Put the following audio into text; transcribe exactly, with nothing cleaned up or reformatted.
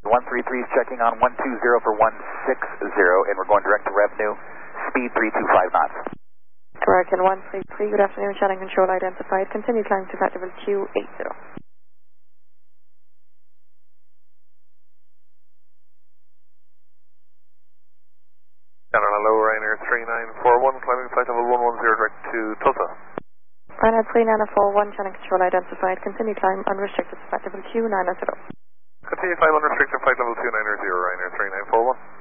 one three three is checking on one two zero for one six zero, and we're going direct to revenue, speed three two five knots. American one three three, good afternoon, channel control identified. Continue climb to flight level Q eighty. Channel hello, Ryanair three nine four one, climbing flight level one one zero direct to Tulsa. Ryanair three nine four one, channel control identified. Continue climb unrestricted to flight level Q nine zero. Continue climb unrestricted flight level two nine zero, Ryanair three nine four one.